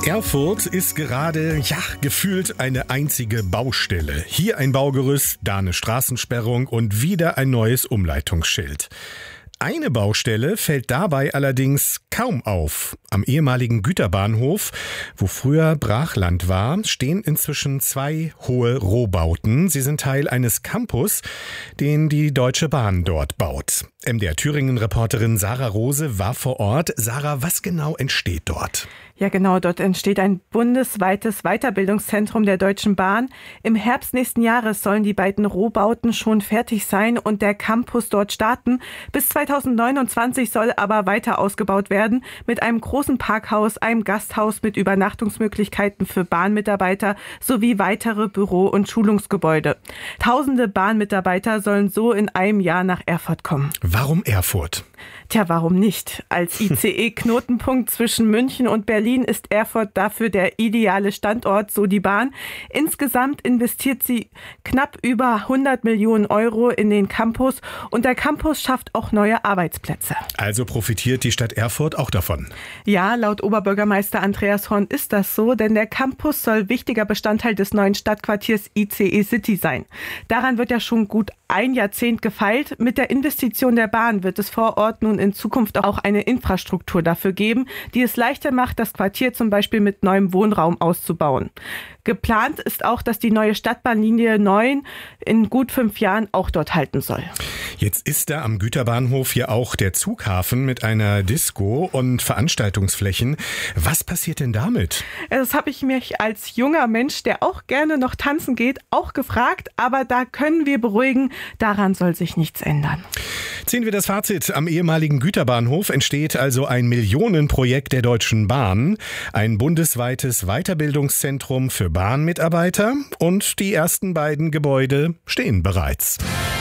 Erfurt ist gerade, gefühlt eine einzige Baustelle. Hier ein Baugerüst, da eine Straßensperrung und wieder ein neues Umleitungsschild. Eine Baustelle fällt dabei allerdings kaum auf. Am ehemaligen Güterbahnhof, wo früher Brachland war, stehen inzwischen 2 hohe Rohbauten. Sie sind Teil eines Campus, den die Deutsche Bahn dort baut. MDR Thüringen-Reporterin Sarah Rose war vor Ort. Sarah, was genau entsteht dort? Ja genau, dort entsteht ein bundesweites Weiterbildungszentrum der Deutschen Bahn. Im Herbst nächsten Jahres sollen die beiden Rohbauten schon fertig sein und der Campus dort starten. Bis 2029 soll aber weiter ausgebaut werden mit einem großen Parkhaus, einem Gasthaus mit Übernachtungsmöglichkeiten für Bahnmitarbeiter sowie weitere Büro- und Schulungsgebäude. Tausende Bahnmitarbeiter sollen so in einem Jahr nach Erfurt kommen. Warum Erfurt? Tja, warum nicht? Als ICE-Knotenpunkt zwischen München und Berlin ist Erfurt dafür der ideale Standort, so die Bahn. Insgesamt investiert sie knapp über 100 Millionen Euro in den Campus und der Campus schafft auch neue Arbeitsplätze. Also profitiert die Stadt Erfurt auch davon? Ja, laut Oberbürgermeister Andreas Horn ist das so, denn der Campus soll wichtiger Bestandteil des neuen Stadtquartiers ICE City sein. Daran wird ja schon gut ein Jahrzehnt gefeilt. Mit der Investition der Bahn wird es vor Ort nun in Zukunft auch eine Infrastruktur dafür geben, die es leichter macht, das Quartier zum Beispiel mit neuem Wohnraum auszubauen. Geplant ist auch, dass die neue Stadtbahnlinie 9 in gut 5 Jahren auch dort halten soll. Jetzt ist da am Güterbahnhof ja auch der Zughafen mit einer Disco und Veranstaltungsflächen. Was passiert denn damit? Das habe ich mich als junger Mensch, der auch gerne noch tanzen geht, auch gefragt. Aber da können wir beruhigen, daran soll sich nichts ändern. Ziehen wir das Fazit. Am ehemaligen Güterbahnhof entsteht also ein Millionenprojekt der Deutschen Bahn. Ein bundesweites Weiterbildungszentrum für Bahnmitarbeiter. Und die ersten beiden Gebäude stehen bereits.